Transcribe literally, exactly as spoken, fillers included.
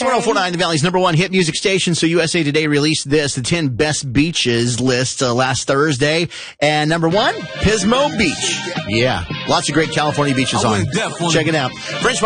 one oh four point nine, the Valley's number one hit music station. So U S A Today released this, the ten best beaches list uh, last Thursday. And number one, Pismo Beach. Yeah, lots of great California beaches on. Check it out. French